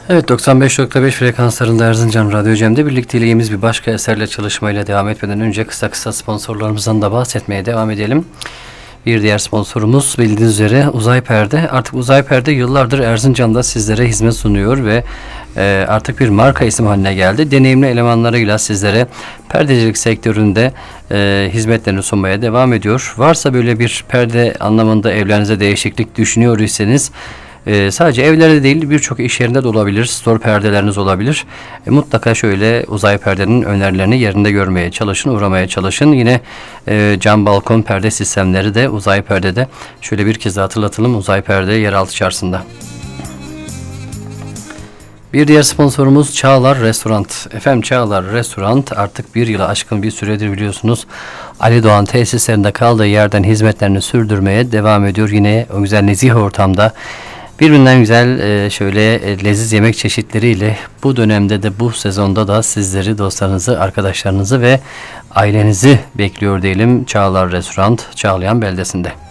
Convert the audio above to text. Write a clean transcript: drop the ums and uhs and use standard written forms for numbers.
Evet, 95.5 frekanslarında Erzincan Radyo Cem'de birlikteliğimiz bir başka eserle çalışmayla devam etmeden önce kısa sponsorlarımızdan da bahsetmeye devam edelim. Bir diğer sponsorumuz bildiğiniz üzere Uzay Perde. Artık Uzay Perde yıllardır Erzincan'da sizlere hizmet sunuyor ve artık bir marka isim haline geldi. Deneyimli elemanlarıyla sizlere perdecilik sektöründe hizmetlerini sunmaya devam ediyor. Varsa böyle bir perde anlamında evlerinize değişiklik düşünüyor iseniz, sadece evlerde değil birçok iş yerinde de olabilir. Store perdeleriniz olabilir. Mutlaka şöyle Uzay Perde'nin önerilerini yerinde görmeye çalışın, uğramaya çalışın. Yine cam balkon perde sistemleri de Uzay Perde'de. Şöyle bir kez daha hatırlatalım. Uzay Perde yeraltı çarşısında. Bir diğer sponsorumuz Çağlar Restoran. Efendim, Çağlar Restoran artık bir yıla aşkın bir süredir biliyorsunuz Ali Doğan tesislerinde kaldığı yerden hizmetlerini sürdürmeye devam ediyor. Yine o güzel nezih ortamda birbirinden güzel şöyle leziz yemek çeşitleriyle bu dönemde de bu sezonda da sizleri, dostlarınızı, arkadaşlarınızı ve ailenizi bekliyor diyelim. Çağlar Restoran, Çağlayan beldesinde.